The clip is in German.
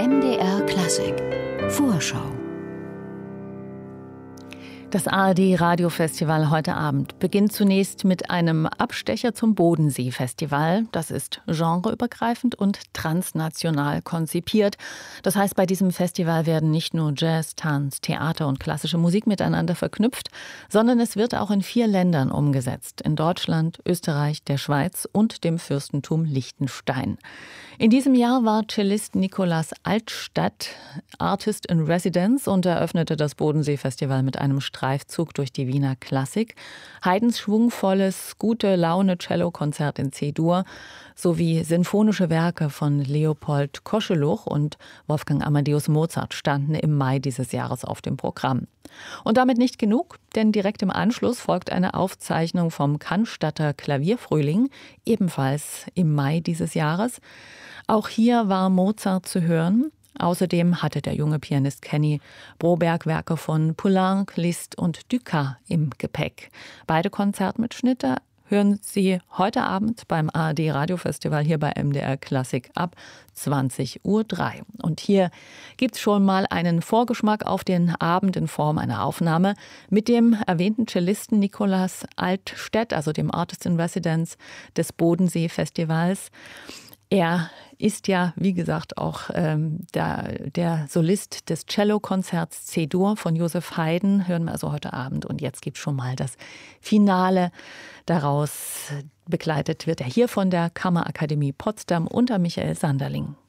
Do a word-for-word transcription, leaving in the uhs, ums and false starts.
M D R Klassik Vorschau. Das A R D-Radiofestival heute Abend beginnt zunächst mit einem Abstecher zum Bodensee-Festival. Das ist genreübergreifend und transnational konzipiert. Das heißt, bei diesem Festival werden nicht nur Jazz, Tanz, Theater und klassische Musik miteinander verknüpft, sondern es wird auch in vier Ländern umgesetzt. In Deutschland, Österreich, der Schweiz und dem Fürstentum Liechtenstein. In diesem Jahr war Cellist Nicolas Altstadt Artist in Residence und eröffnete das Bodensee-Festival mit einem Streifzug durch die Wiener Klassik, Haydns schwungvolles Gute-Laune-Cello-Konzert in C-Dur sowie sinfonische Werke von Leopold Koscheluch und Wolfgang Amadeus Mozart standen im Mai dieses Jahres auf dem Programm. Und damit nicht genug, denn direkt im Anschluss folgt eine Aufzeichnung vom Cannstatter Klavierfrühling, ebenfalls im Mai dieses Jahres. Auch hier war Mozart zu hören. Außerdem hatte der junge Pianist Kenny Broberg-Werke von Poulenc, Liszt und Dukas im Gepäck. Beide Konzertmitschnitte hören Sie heute Abend beim A R D-Radiofestival hier bei M D R Klassik ab zwanzig Uhr drei. Und hier gibt es schon mal einen Vorgeschmack auf den Abend in Form einer Aufnahme mit dem erwähnten Cellisten Nicolas Altstadt, also dem Artist in Residence des Bodensee-Festivals. Er ist ja, wie gesagt, auch ähm, der, der Solist des Cellokonzerts C-Dur von Joseph Haydn. Hören wir also heute Abend. Und jetzt gibt es schon mal das Finale. Daraus begleitet wird er hier von der Kammerakademie Potsdam unter Michael Sanderling.